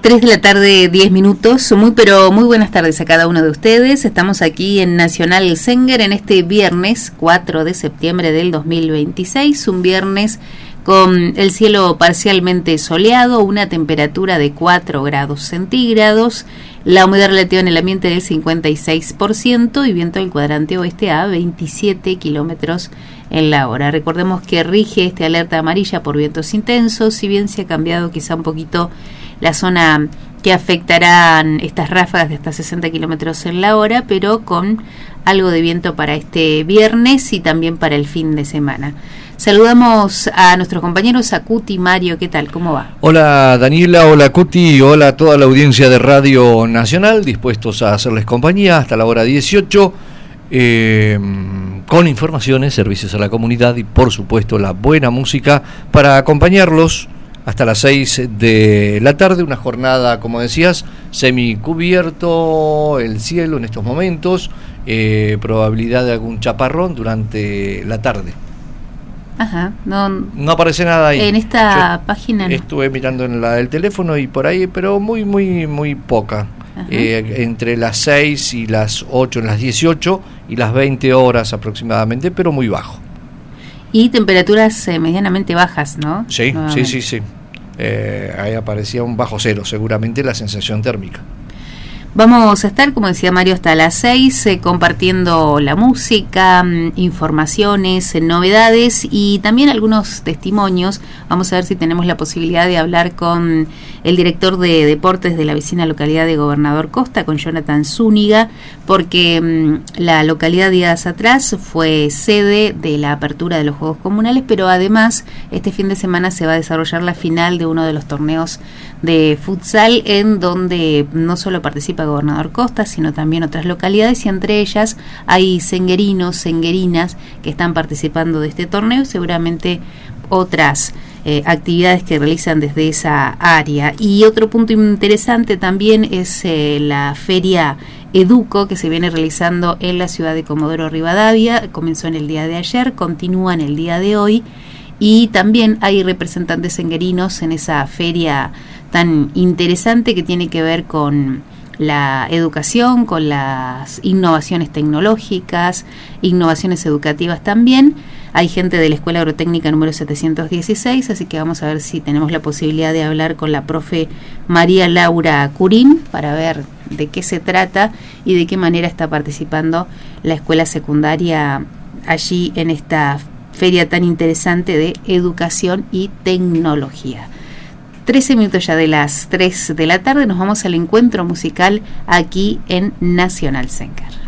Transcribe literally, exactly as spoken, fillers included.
tres de la tarde, diez minutos. Muy pero muy buenas tardes a cada uno de ustedes. Estamos aquí en Nacional Zenger en este viernes cuatro de septiembre del dos mil veintiséis. Un viernes con el cielo parcialmente soleado, una temperatura de cuatro grados centígrados, la humedad relativa en el ambiente del cincuenta y seis por ciento y viento del cuadrante oeste a veintisiete kilómetros en la hora. Recordemos que rige este alerta amarilla por vientos intensos, si bien se ha cambiado quizá un poquito la zona que afectarán estas ráfagas de hasta sesenta kilómetros en la hora, pero con algo de viento para este viernes y también para el fin de semana. Saludamos a nuestros compañeros, a Cuti, Mario, ¿qué tal? ¿Cómo va? Hola Daniela, hola Cuti, hola a toda la audiencia de Radio Nacional, dispuestos a hacerles compañía hasta la hora dieciocho, eh, con informaciones, servicios a la comunidad y por supuesto la buena música para acompañarlos hasta las seis de la tarde, una jornada, como decías, semicubierto el cielo en estos momentos, eh, probabilidad de algún chaparrón durante la tarde. Ajá, no, no aparece nada ahí. En esta Yo página no. Estuve mirando en la, el teléfono y por ahí, pero muy, muy, muy poca. Eh, entre las seis y las ocho, en las dieciocho y las veinte horas aproximadamente, pero muy bajo. Y temperaturas eh, medianamente bajas, ¿no? Sí, sí, sí, sí. Eh, ahí aparecía un bajo cero, seguramente la sensación térmica. Vamos a estar, como decía Mario, hasta las seis eh, compartiendo la música, informaciones, eh, novedades y también algunos testimonios. Vamos a ver si tenemos la posibilidad de hablar con el director de deportes de la vecina localidad de Gobernador Costa, con Jonathan Zúñiga, porque mmm, la localidad días atrás fue sede de la apertura de los Juegos Comunales, pero además este fin de semana se va a desarrollar la final de uno de los torneos de futsal, en donde no solo participa Gobernador Costa, sino también otras localidades, y entre ellas hay senguerinos, senguerinas que están participando de este torneo, seguramente otras eh, actividades que realizan desde esa área. Y otro punto interesante también es eh, la feria Educo, que se viene realizando en la ciudad de Comodoro Rivadavia. Comenzó en el día de ayer, continúa en el día de hoy, y también hay representantes senguerinos en esa feria tan interesante que tiene que ver con la educación, con las innovaciones tecnológicas, innovaciones educativas también. Hay gente de la Escuela Agrotécnica número setecientos dieciséis, así que vamos a ver si tenemos la posibilidad de hablar con la profe María Laura Curín para ver de qué se trata y de qué manera está participando la escuela secundaria allí en esta feria tan interesante de educación y tecnología. trece minutos ya de las tres de la tarde, nos vamos al encuentro musical aquí en Nacional Zenger.